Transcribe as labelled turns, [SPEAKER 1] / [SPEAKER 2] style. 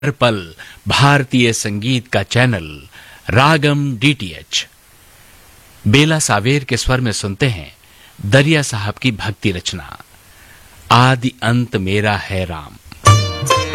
[SPEAKER 1] हर पल भारतीय संगीत का चैनल रागम डीटीएच। बेला सावेर के स्वर में सुनते हैं दरिया साहब की भक्ति रचना आदि अंत मेरा है राम।